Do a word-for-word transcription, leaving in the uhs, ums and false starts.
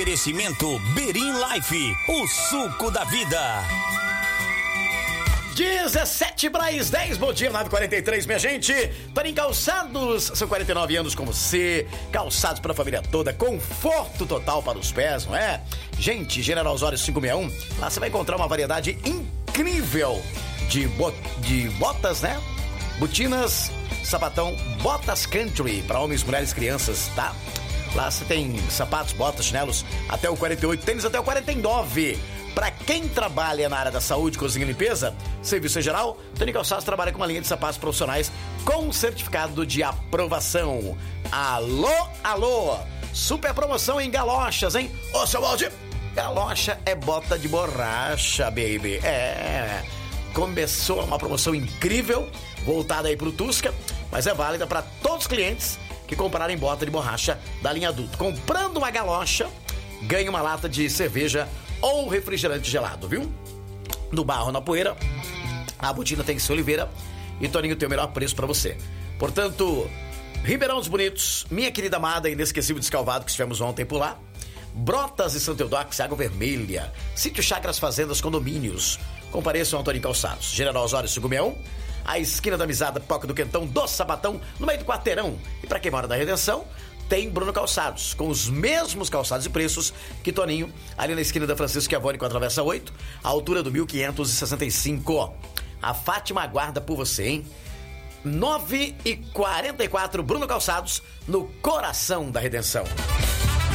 Oferecimento Berim Life, o suco da vida. dezessete para as dez, bom dia, nove e quarenta e três, minha gente. Toninho Calçados, são quarenta e nove anos com você. Calçados para a família toda, conforto total para os pés, não é? Gente, General Osório quinhentos e sessenta e um, lá você vai encontrar uma variedade incrível de, bot, de botas, né? Botinas, sapatão, botas country para homens, mulheres, crianças, tá? Lá você tem sapatos, botas, chinelos até o quarenta e oito, tênis até o quarenta e nove. Para quem trabalha na área da saúde, cozinha e limpeza, serviço em geral, Toninho Calçados trabalha com uma linha de sapatos profissionais com certificado de aprovação. Alô, alô! Super promoção em galochas, hein? Ô, seu Waldir, galocha é bota de borracha, baby. É, começou uma promoção incrível, voltada aí pro Tusca, mas é válida para todos os clientes que comprarem bota de borracha da linha adulto. Comprando uma galocha, ganha uma lata de cerveja ou refrigerante gelado, viu? No barro, na poeira, a botina tem que ser Oliveira e Toninho tem o melhor preço pra você. Portanto, Ribeirão dos Bonitos, minha querida amada, inesquecível Descalvado, que estivemos ontem por lá, Brotas e Santo Eudóxio, Água Vermelha, Sítio Chacras, Fazendas, Condomínios. Compareçam ao Toninho Calçados, General Osório quinhentos e sessenta e um, a esquina da Amizade, Poca do Quentão, do Sabatão, no meio do quarteirão. E pra quem mora da Redenção, tem Bruno Calçados, com os mesmos calçados e preços que Toninho, ali na esquina da Francisco Chiavone com a Travessa oito, a altura do mil quinhentos e sessenta e cinco. A Fátima aguarda por você, hein? nove e quarenta e quatro, Bruno Calçados, no coração da Redenção.